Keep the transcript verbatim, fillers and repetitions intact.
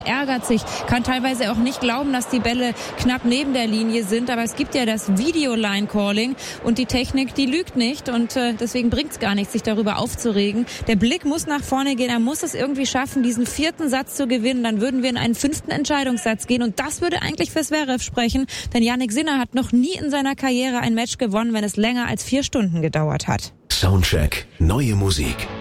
Ärgert sich, kann teilweise auch nicht glauben, dass die Bälle knapp neben der Linie sind, aber es gibt ja das Video-Line-Calling und die Technik, die lügt nicht und äh, deswegen bringt es gar nichts, sich darüber aufzuregen. Der Blick muss nach vorne gehen, er muss es irgendwie schaffen, diesen vierten Satz zu gewinnen, dann würden wir in einen fünften Entscheidungssatz gehen und das würde eigentlich für Zverev sprechen, denn Jannik Sinner hat noch nie in seiner Karriere ein Match gewonnen, wenn es länger als vier Stunden gedauert hat. Soundcheck, neue Musik.